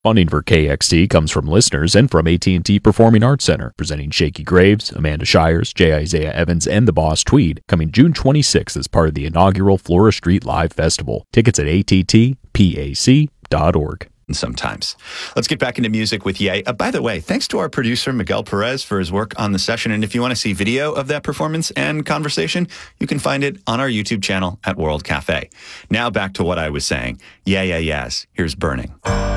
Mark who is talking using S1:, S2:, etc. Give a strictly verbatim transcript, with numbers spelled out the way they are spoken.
S1: Funding for K X T comes from listeners and from A T and T Performing Arts Center, presenting Shakey Graves, Amanda Shires, J. Isaiah Evans, and the Boss Tweed, coming June twenty-sixth as part of the inaugural Flora Street Live Festival. Tickets at A T T pac dot org.
S2: Sometimes. Let's get back into music with Ye. Uh, by the way, thanks to our producer, Miguel Perez, for his work on the session. And if you want to see video of that performance and conversation, you can find it on our YouTube channel at World Cafe. Now back to what I was saying. Yeah, yeah, yes. Here's Burning.